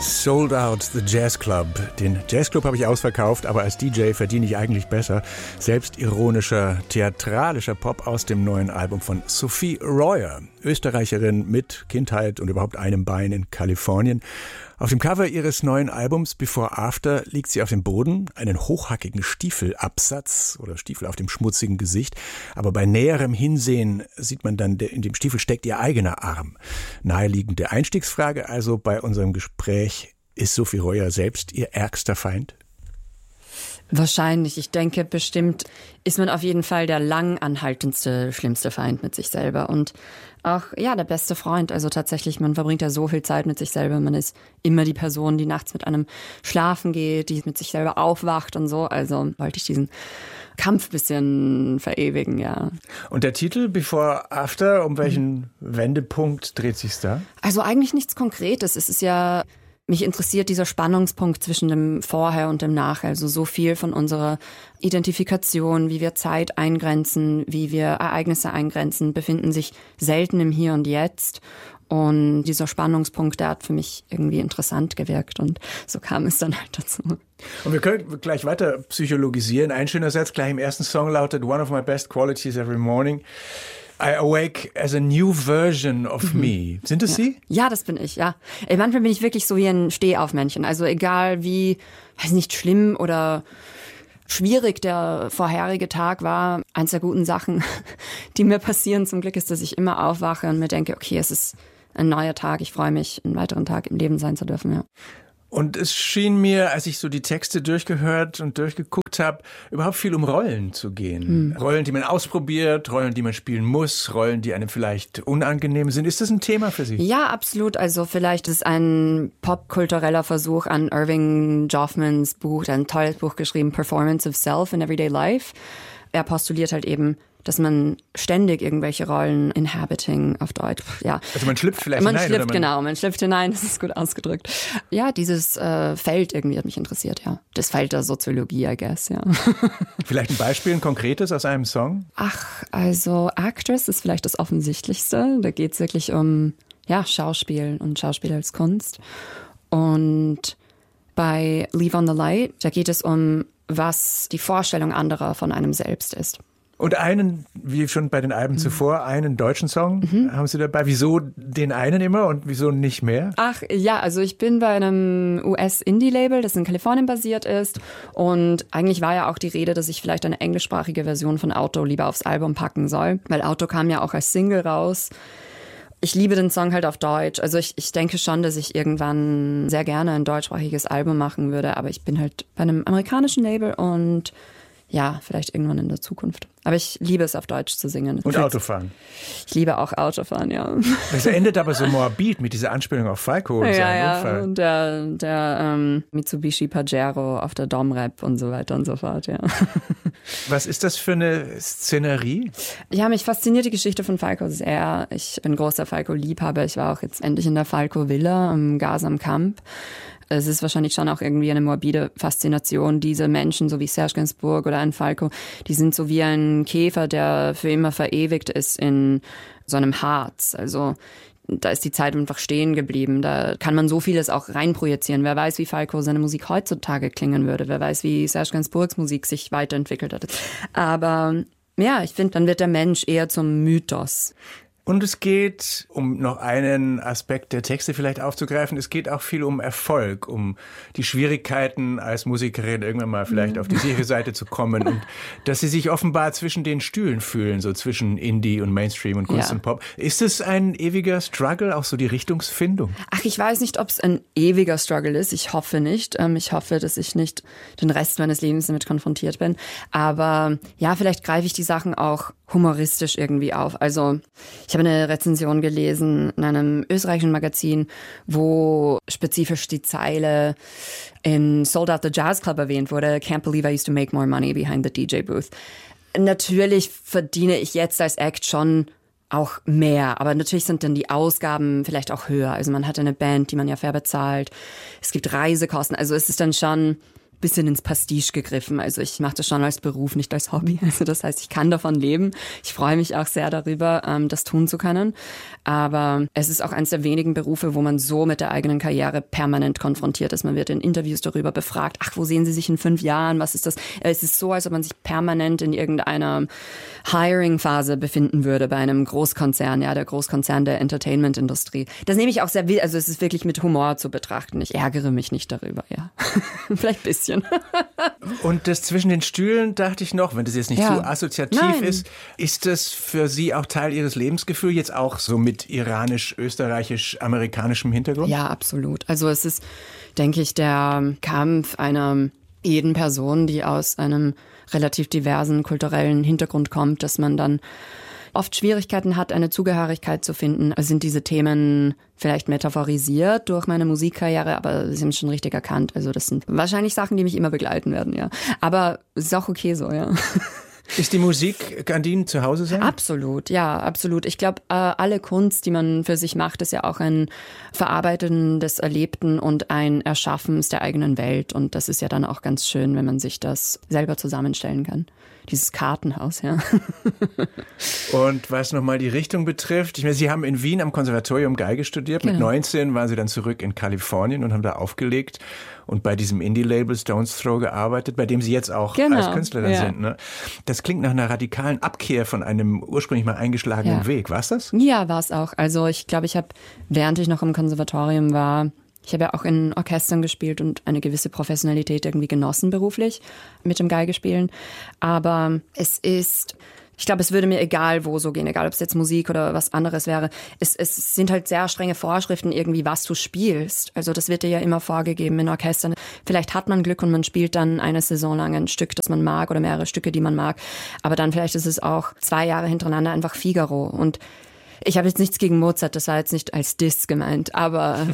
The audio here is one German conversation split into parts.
Sold Out the Jazz Club. Den Jazzclub habe ich ausverkauft, aber als DJ verdiene ich eigentlich besser. Selbstironischer, theatralischer Pop aus dem neuen Album von Sophie Royer, Österreicherin mit Kindheit und überhaupt einem Bein in Kalifornien. Auf dem Cover ihres neuen Albums Before After liegt sie auf dem Boden, einen hochhackigen Stiefelabsatz oder Stiefel auf dem schmutzigen Gesicht. Aber bei näherem Hinsehen sieht man dann, in dem Stiefel steckt ihr eigener Arm. Naheliegende Einstiegsfrage also bei unserem Gespräch: Ist Sophie Royer selbst ihr ärgster Feind? Wahrscheinlich. Ich denke, bestimmt ist man auf jeden Fall der lang anhaltendste, schlimmste Feind mit sich selber. Und auch, ja, der beste Freund. Also tatsächlich, man verbringt ja so viel Zeit mit sich selber. Man ist immer die Person, die nachts mit einem schlafen geht, die mit sich selber aufwacht und so. Also wollte ich diesen Kampf ein bisschen verewigen, ja. Und der Titel Before After, um welchen Wendepunkt dreht sich's da? Also eigentlich nichts Konkretes. Es ist ja... Mich interessiert dieser Spannungspunkt zwischen dem Vorher und dem Nachher. Also so viel von unserer Identifikation, wie wir Zeit eingrenzen, wie wir Ereignisse eingrenzen, befinden sich selten im Hier und Jetzt. Und dieser Spannungspunkt, der hat für mich irgendwie interessant gewirkt. Und so kam es dann halt dazu. Und wir können gleich weiter psychologisieren. Ein schöner Satz gleich im ersten Song lautet: One of my best qualities every morning. I awake as a new version of me. Sind es Sie? Ja, das bin ich, ja. Manchmal bin ich wirklich so wie ein Stehaufmännchen. Also egal wie, weiß nicht, schlimm oder schwierig der vorherige Tag war, eins der guten Sachen, die mir passieren zum Glück, ist, dass ich immer aufwache und mir denke, okay, es ist ein neuer Tag, ich freue mich, einen weiteren Tag im Leben sein zu dürfen, ja. Und es schien mir, als ich so die Texte durchgehört und durchgeguckt habe, überhaupt viel um Rollen zu gehen. Rollen, die man ausprobiert, Rollen, die man spielen muss, Rollen, die einem vielleicht unangenehm sind. Ist das ein Thema für Sie? Ja, absolut. Also vielleicht ist ein popkultureller Versuch an Irving Goffmans Buch, ein tolles Buch geschrieben, Performance of Self in Everyday Life. Er postuliert halt eben, dass man ständig irgendwelche Rollen inhabiting auf Deutsch, ja. Also man schlüpft vielleicht hinein? Man schlüpft hinein, das ist gut ausgedrückt. Ja, dieses Feld irgendwie hat mich interessiert, ja. Das Feld der Soziologie, I guess, ja. Vielleicht ein Beispiel, ein konkretes aus einem Song? Ach, also Actress ist vielleicht das Offensichtlichste. Da geht es wirklich um, ja, Schauspiel und Schauspiel als Kunst. Und bei Leave on the Light, da geht es um, was die Vorstellung anderer von einem selbst ist. Und einen, wie schon bei den Alben zuvor, einen deutschen Song haben Sie dabei. Wieso den einen immer und wieso nicht mehr? Ach ja, also ich bin bei einem US-Indie-Label, das in Kalifornien basiert ist. Und eigentlich war ja auch die Rede, dass ich vielleicht eine englischsprachige Version von Auto lieber aufs Album packen soll. Weil Auto kam ja auch als Single raus. Ich liebe den Song halt auf Deutsch. Also ich denke schon, dass ich irgendwann sehr gerne ein deutschsprachiges Album machen würde. Aber ich bin halt bei einem amerikanischen Label und ja, vielleicht irgendwann in der Zukunft. Aber ich liebe es, auf Deutsch zu singen. Und Autofahren. Ich liebe auch Autofahren, ja. Das endet aber so morbid mit dieser Anspielung auf Falco und seinen Unfall. Und der Mitsubishi Pajero auf der Domrep und so weiter und so fort, ja. Was ist das für eine Szenerie? Ja, mich fasziniert die Geschichte von Falco sehr. Ich bin großer Falco-Liebhaber. Ich war auch jetzt endlich in der Falco-Villa am Gas am Kamp. Es ist wahrscheinlich schon auch irgendwie eine morbide Faszination. Diese Menschen, so wie Serge Gainsbourg oder ein Falco, die sind so wie ein Käfer, der für immer verewigt ist in so einem Harz. Also da ist die Zeit einfach stehen geblieben. Da kann man so vieles auch reinprojizieren. Wer weiß, wie Falco seine Musik heutzutage klingen würde. Wer weiß, wie Serge Gainsbourgs Musik sich weiterentwickelt hat. Aber ja, ich finde, dann wird der Mensch eher zum Mythos. Und es geht, um noch einen Aspekt der Texte vielleicht aufzugreifen, es geht auch viel um Erfolg, um die Schwierigkeiten als Musikerin irgendwann mal vielleicht auf die sichere Seite zu kommen und dass sie sich offenbar zwischen den Stühlen fühlen, so zwischen Indie und Mainstream und Kunst und Pop. Ist es ein ewiger Struggle, auch so die Richtungsfindung? Ach, ich weiß nicht, ob es ein ewiger Struggle ist. Ich hoffe nicht. Ich hoffe, dass ich nicht den Rest meines Lebens damit konfrontiert bin. Aber ja, vielleicht greife ich die Sachen auch humoristisch irgendwie auf. Also ich habe eine Rezension gelesen in einem österreichischen Magazin, wo spezifisch die Zeile in Sold Out the Jazz Club erwähnt wurde. Can't believe I used to make more money behind the DJ booth. Natürlich verdiene ich jetzt als Act schon auch mehr, aber natürlich sind dann die Ausgaben vielleicht auch höher. Also man hat eine Band, die man ja fair bezahlt. Es gibt Reisekosten. Also es ist dann schon bisschen ins Pastiche gegriffen. Also ich mache das schon als Beruf, nicht als Hobby. Also das heißt, ich kann davon leben. Ich freue mich auch sehr darüber, das tun zu können. Aber es ist auch eines der wenigen Berufe, wo man so mit der eigenen Karriere permanent konfrontiert ist. Man wird in Interviews darüber befragt, ach, wo sehen Sie sich in 5 Jahren? Was ist das? Es ist so, als ob man sich permanent in irgendeiner Hiring-Phase befinden würde bei einem Großkonzern, ja, der Großkonzern der Entertainment-Industrie. Das nehme ich auch sehr, also es ist wirklich mit Humor zu betrachten. Ich ärgere mich nicht darüber, ja. Vielleicht ein bisschen. Und das zwischen den Stühlen dachte ich noch, wenn das jetzt nicht zu assoziativ ist das für Sie auch Teil Ihres Lebensgefühls, jetzt auch so mit iranisch-österreichisch-amerikanischem Hintergrund? Ja, absolut. Also es ist, denke ich, der Kampf einer jeden Person, die aus einem relativ diversen kulturellen Hintergrund kommt, dass man dann oft Schwierigkeiten hat, eine Zugehörigkeit zu finden. Also sind diese Themen vielleicht metaphorisiert durch meine Musikkarriere, aber sie sind schon richtig erkannt. Also das sind wahrscheinlich Sachen, die mich immer begleiten werden, ja. Aber es ist auch okay so, ja. Ist die Musik, kann die zu Hause sein? Absolut, ja, absolut. Ich glaube, alle Kunst, die man für sich macht, ist ja auch ein Verarbeiten des Erlebten und ein Erschaffen der eigenen Welt. Und das ist ja dann auch ganz schön, wenn man sich das selber zusammenstellen kann. Dieses Kartenhaus, ja. Und was nochmal die Richtung betrifft, ich meine, Sie haben in Wien am Konservatorium Geige studiert. Genau. Mit 19 waren Sie dann zurück in Kalifornien und haben da aufgelegt und bei diesem Indie-Label Stones Throw gearbeitet, bei dem Sie jetzt auch als Künstler dann sind. Ne? Das klingt nach einer radikalen Abkehr von einem ursprünglich mal eingeschlagenen Weg. War's das? Ja, war es auch. Also ich glaube, ich habe, während ich noch im Konservatorium war, ich habe ja auch in Orchestern gespielt und eine gewisse Professionalität irgendwie genossen beruflich mit dem Geigespielen. Aber es ist, ich glaube, es würde mir egal wo so gehen, egal ob es jetzt Musik oder was anderes wäre. Es sind halt sehr strenge Vorschriften irgendwie, was du spielst. Also das wird dir ja immer vorgegeben in Orchestern. Vielleicht hat man Glück und man spielt dann eine Saison lang ein Stück, das man mag oder mehrere Stücke, die man mag. Aber dann vielleicht ist es auch 2 Jahre hintereinander einfach Figaro. Und ich habe jetzt nichts gegen Mozart, das war jetzt nicht als Diss gemeint, aber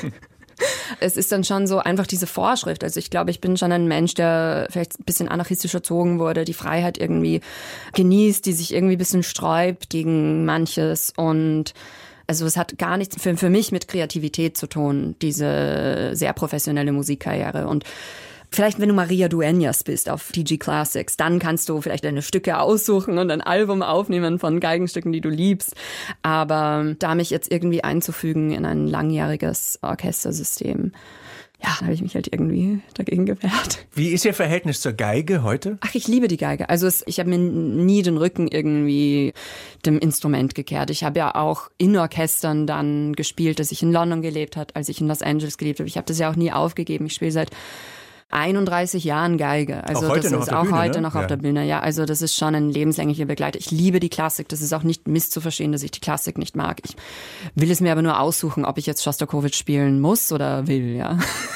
es ist dann schon so einfach diese Vorschrift. Also ich glaube, ich bin schon ein Mensch, der vielleicht ein bisschen anarchistisch erzogen wurde, die Freiheit irgendwie genießt, die sich irgendwie ein bisschen sträubt gegen manches. Und also es hat gar nichts für mich mit Kreativität zu tun, diese sehr professionelle Musikkarriere. Und vielleicht, wenn du Maria Dueñas bist auf TG Classics, dann kannst du vielleicht deine Stücke aussuchen und ein Album aufnehmen von Geigenstücken, die du liebst. Aber da mich jetzt irgendwie einzufügen in ein langjähriges Orchestersystem, ja, habe ich mich halt irgendwie dagegen gewehrt. Wie ist Ihr Verhältnis zur Geige heute? Ach, ich liebe die Geige. Also ich habe mir nie den Rücken irgendwie dem Instrument gekehrt. Ich habe ja auch in Orchestern dann gespielt, als ich in London gelebt habe, als ich in Los Angeles gelebt habe. Ich habe das ja auch nie aufgegeben. Ich spiele seit 31 Jahren Geige. Also auch heute das noch ist auf der auch Bühne, heute ne? noch auf der Bühne. Ja, also das ist schon ein lebenslänglicher Begleiter. Ich liebe die Klassik. Das ist auch nicht misszuverstehen, dass ich die Klassik nicht mag. Ich will es mir aber nur aussuchen, ob ich jetzt Schostakowitsch spielen muss oder will, ja.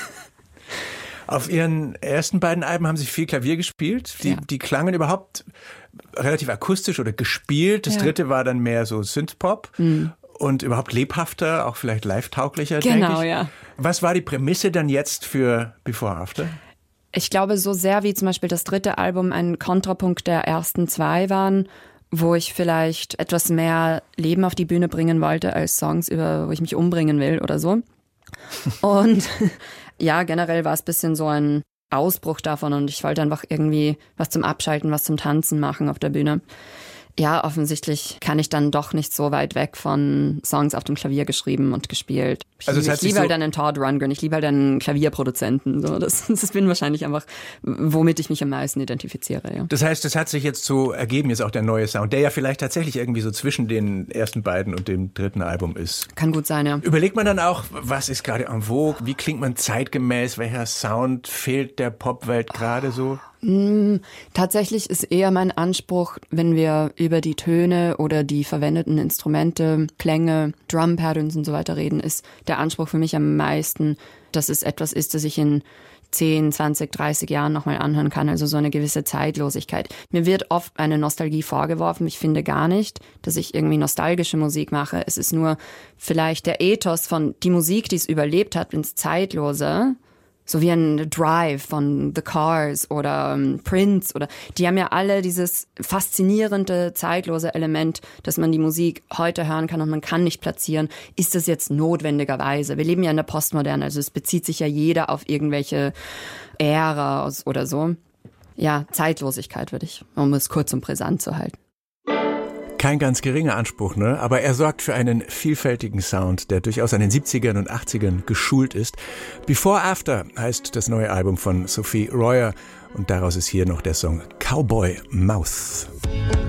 Auf Ihren ersten beiden Alben haben Sie viel Klavier gespielt. Die klangen überhaupt relativ akustisch oder gespielt. Das dritte war dann mehr so Synthpop. Und überhaupt lebhafter, auch vielleicht live-tauglicher, denke ich. Genau, ja. Was war die Prämisse dann jetzt für Before After? Ich glaube, so sehr wie zum Beispiel das dritte Album ein Kontrapunkt der ersten 2 waren, wo ich vielleicht etwas mehr Leben auf die Bühne bringen wollte als Songs, wo ich mich umbringen will oder so. Und ja, generell war es ein bisschen so ein Ausbruch davon und ich wollte einfach irgendwie was zum Abschalten, was zum Tanzen machen auf der Bühne. Ja, offensichtlich kann ich dann doch nicht so weit weg von Songs auf dem Klavier geschrieben und gespielt. Ich liebe halt einen Todd Rundgren, ich liebe halt einen Klavierproduzenten. So, das bin wahrscheinlich einfach, womit ich mich am meisten identifiziere. Ja. Das heißt, das hat sich jetzt so ergeben, jetzt auch der neue Sound, der ja vielleicht tatsächlich irgendwie so zwischen den ersten beiden und dem dritten Album ist. Kann gut sein, ja. Überlegt man dann auch, was ist gerade en vogue, wie klingt man zeitgemäß, welcher Sound fehlt der Popwelt gerade so? Tatsächlich ist eher mein Anspruch, wenn wir über die Töne oder die verwendeten Instrumente, Klänge, Drum Patterns und so weiter reden, ist der Anspruch für mich am meisten, dass es etwas ist, das ich in 10, 20, 30 Jahren nochmal anhören kann, also so eine gewisse Zeitlosigkeit. Mir wird oft eine Nostalgie vorgeworfen. Ich finde gar nicht, dass ich irgendwie nostalgische Musik mache. Es ist nur vielleicht der Ethos von die Musik, die es überlebt hat, ins Zeitlose, So wie ein Drive von The Cars oder Prince oder die haben ja alle dieses faszinierende, zeitlose Element, dass man die Musik heute hören kann und man kann nicht platzieren. Ist das jetzt notwendigerweise? Wir leben ja in der Postmoderne, also es bezieht sich ja jeder auf irgendwelche Ära oder so. Ja, Zeitlosigkeit um es kurz und brisant zu halten. Kein ganz geringer Anspruch, ne? Aber er sorgt für einen vielfältigen Sound, der durchaus an den 70ern und 80ern geschult ist. Before After heißt das neue Album von Sophie Royer und daraus ist hier noch der Song Cowboy Mouth.